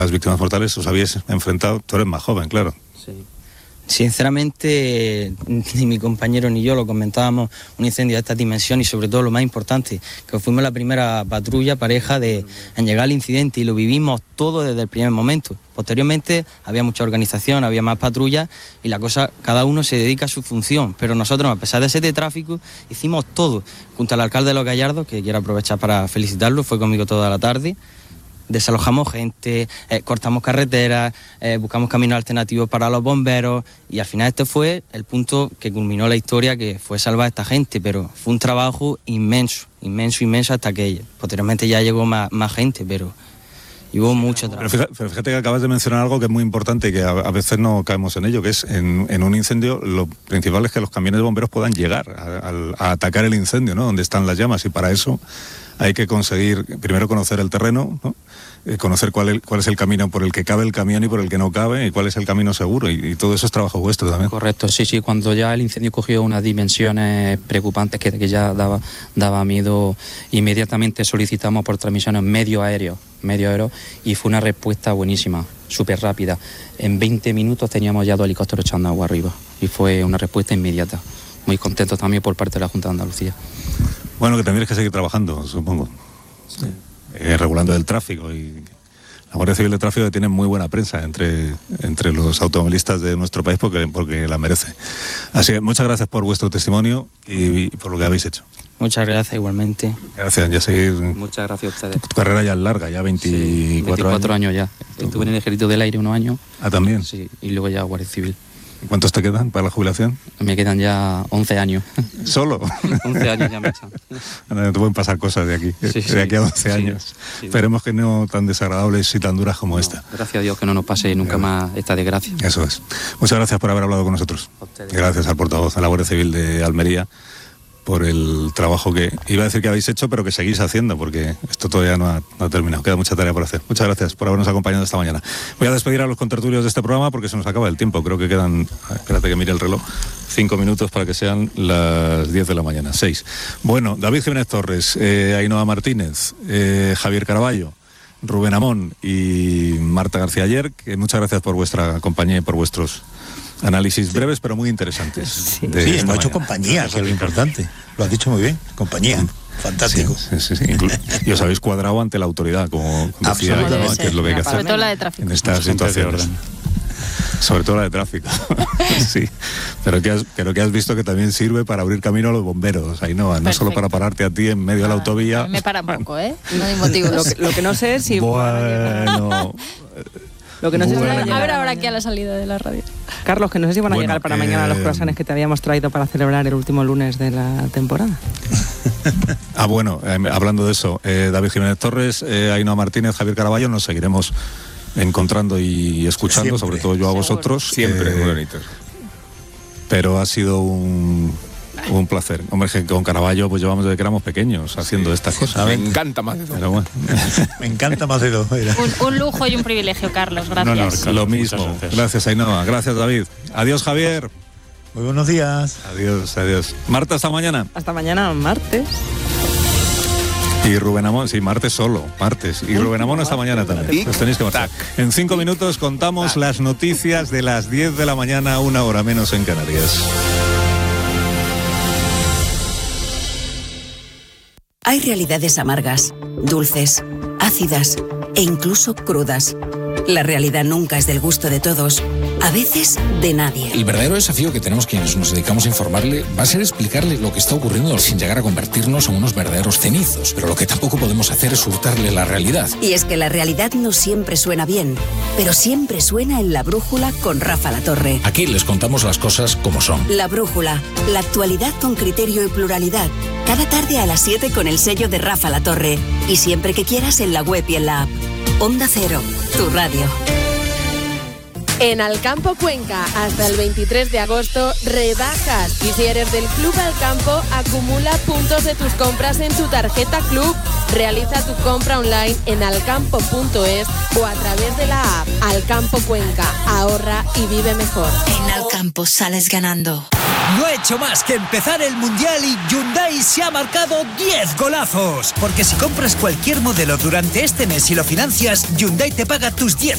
las víctimas mortales os habéis enfrentado, tú eres más joven, claro. Sí. Sinceramente, ni mi compañero ni yo lo comentábamos, un incendio de esta dimensión y sobre todo lo más importante, que fuimos la primera patrulla pareja en llegar al incidente y lo vivimos todo desde el primer momento. Posteriormente había mucha organización, había más patrullas y la cosa, cada uno se dedica a su función, pero nosotros, a pesar de ser de tráfico, hicimos todo, junto al alcalde de Los Gallardos, que quiero aprovechar para felicitarlo, fue conmigo toda la tarde. Desalojamos gente, cortamos carreteras, buscamos caminos alternativos para los bomberos y al final este fue el punto que culminó la historia, que fue salvar a esta gente, pero fue un trabajo inmenso hasta que posteriormente ya llegó más gente, pero hubo mucho trabajo. Pero fíjate que acabas de mencionar algo que es muy importante y que a veces no caemos en ello, que es en un incendio lo principal es que los camiones de bomberos puedan llegar a atacar el incendio, ¿no? Donde están las llamas, y para eso hay que conseguir primero conocer el terreno, ¿no? Conocer cuál es el camino por el que cabe el camión y por el que no cabe, y cuál es el camino seguro, y todo eso es trabajo vuestro también. Correcto, sí, cuando ya el incendio cogió unas dimensiones preocupantes que ya daba miedo, inmediatamente solicitamos por transmisiones medio aéreo, y fue una respuesta buenísima, súper rápida. En 20 minutos teníamos ya 2 helicópteros echando agua arriba, y fue una respuesta inmediata. Muy contento también por parte de la Junta de Andalucía. Bueno, que tendréis que seguir trabajando, supongo. Sí. Regulando el tráfico, y la Guardia Civil de Tráfico tiene muy buena prensa entre los automovilistas de nuestro país porque la merece. Así que muchas gracias por vuestro testimonio y por lo que habéis hecho. Muchas gracias, igualmente. Gracias, ya seguir. Muchas gracias a ustedes. Tu carrera ya es larga, ya 24 años ya. Estuve en el Ejército del Aire unos años. Ah, también. Sí, y luego ya Guardia Civil. ¿Cuántos te quedan para la jubilación? Me quedan ya 11 años. ¿Solo? 11 años ya me echan. No te pueden pasar cosas de aquí, de aquí a 11 años. Sí. Esperemos que no tan desagradables y tan duras como esta. Gracias a Dios que no nos pase nunca más esta desgracia. Eso es. Muchas gracias por haber hablado con nosotros. Gracias al portavoz de la Guardia Civil de Almería por el trabajo que iba a decir que habéis hecho, pero que seguís haciendo, porque esto todavía no ha terminado, queda mucha tarea por hacer. Muchas gracias por habernos acompañado esta mañana. Voy a despedir a los contertulios de este programa porque se nos acaba el tiempo, creo que quedan, espérate que mire el reloj, 5 minutos para que sean las 10 de la mañana, 6. Bueno, David Jiménez Torres, Ainhoa Martínez, Javier Caraballo, Rubén Amón y Marta García Ayer, que muchas gracias por vuestra compañía y por vuestros análisis breves pero muy interesantes. Sí, hemos hecho compañía, que es lo importante. Lo has dicho muy bien, compañía. Fantástico. Sí. Y os habéis cuadrado ante la autoridad, como decía, ¿no? Que es lo que hay que hacer. Sobre todo la de tráfico. En estas situaciones. Sobre todo la de tráfico. Sí. Pero que has visto que también sirve para abrir camino a los bomberos, Ainhoa, no solo para pararte a ti en medio de la autovía. Me para un poco, no hay motivos. Lo que no sé es si... Bueno... Lo que no sé si van a llegar. A ver ahora aquí a la salida de la radio. Carlos, que no sé si van a llegar para mañana los croissants que te habíamos traído para celebrar el último lunes de la temporada. Hablando de eso, David Jiménez Torres, Ainhoa Martínez, Javier Caraballo, nos seguiremos encontrando y escuchando, siempre, sobre todo yo a vosotros. Siempre, muy bonitos. Pero ha sido un placer. Hombre, que con Caraballo pues llevamos desde que éramos pequeños haciendo estas cosas. Me encanta más de todo. Pero bueno. Me encanta más de todo. Un lujo y un privilegio, Carlos. Gracias. No, lo mismo. Gracias, Ainhoa. Gracias, David. Adiós, Javier. Muy buenos días. Adiós. Marta, hasta mañana. Hasta mañana, martes. Y Rubén Amón, sí, martes. Y Rubén Amón hasta mañana también. Los tenéis que matar. En 5 minutos contamos las noticias de las 10 de la mañana, 1 hora menos en Canarias. Hay realidades amargas, dulces, ácidas e incluso crudas. La realidad nunca es del gusto de todos, a veces de nadie. El verdadero desafío que tenemos quienes nos dedicamos a informarle va a ser explicarle lo que está ocurriendo sin llegar a convertirnos en unos verdaderos cenizos. Pero lo que tampoco podemos hacer es hurtarle la realidad. Y es que la realidad no siempre suena bien, pero siempre suena en La Brújula con Rafa Latorre. Aquí les contamos las cosas como son. La Brújula, la actualidad con criterio y pluralidad. Cada tarde a las 7 con el sello de Rafa Latorre. Y siempre que quieras en la web y en la app. Onda Cero, tu radio. En Alcampo Cuenca, hasta el 23 de agosto, rebajas. Y si eres del Club Alcampo, acumula puntos de tus compras en tu tarjeta Club. Realiza tu compra online en alcampo.es o a través de la app Alcampo Cuenca. Ahorra y vive mejor. En Alcampo sales ganando. No ha hecho más que empezar el Mundial y Hyundai se ha marcado 10 golazos. Porque si compras cualquier modelo durante este mes y lo financias, Hyundai te paga tus 10